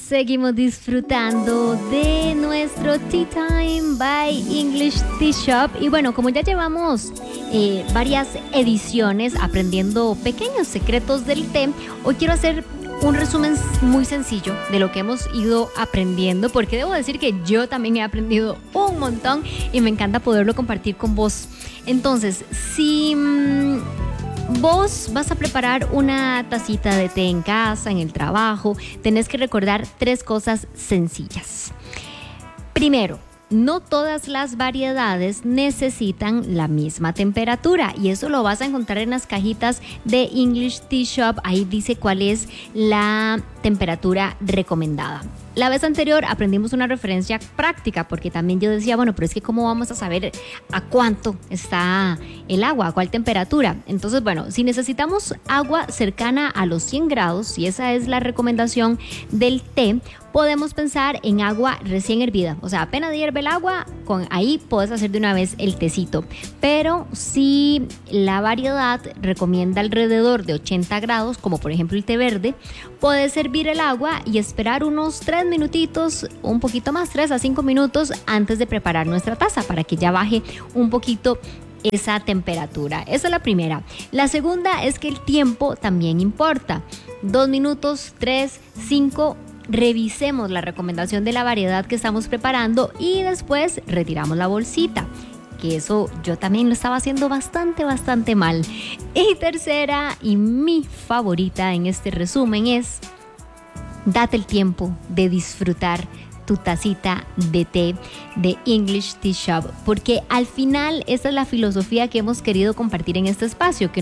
Seguimos disfrutando de nuestro Tea Time by English Tea Shop. Y bueno, como ya llevamos varias ediciones aprendiendo pequeños secretos del té, hoy quiero hacer un resumen muy sencillo de lo que hemos ido aprendiendo, porque debo decir que yo también he aprendido un montón y me encanta poderlo compartir con vos. Entonces, si vos vas a preparar una tacita de té en casa, en el trabajo, tenés que recordar 3 cosas sencillas. Primero, no todas las variedades necesitan la misma temperatura y eso lo vas a encontrar en las cajitas de English Tea Shop. Ahí dice cuál es la temperatura recomendada. La vez anterior aprendimos una referencia práctica porque también yo decía, bueno, pero es que ¿cómo vamos a saber a cuánto está el agua, a cuál temperatura? Entonces, bueno, si necesitamos agua cercana a los 100 grados, y esa es la recomendación del té, podemos pensar en agua recién hervida. O sea, apenas hierve el agua, ahí puedes hacer de una vez el tecito. Pero si la variedad recomienda alrededor de 80 grados, como por ejemplo el té verde, puedes hervir el agua y esperar unos 3 minutitos, un poquito más, 3 a 5 minutos antes de preparar nuestra taza para que ya baje un poquito esa temperatura. Esa es la primera. La segunda es que el tiempo también importa. 2 minutos, 3, 5. Revisemos la recomendación de la variedad que estamos preparando y después retiramos la bolsita, que eso yo también lo estaba haciendo bastante mal. Y tercera y mi favorita en este resumen es: date el tiempo de disfrutar tu tacita de té de English Tea Shop, porque al final esa es la filosofía que hemos querido compartir en este espacio, que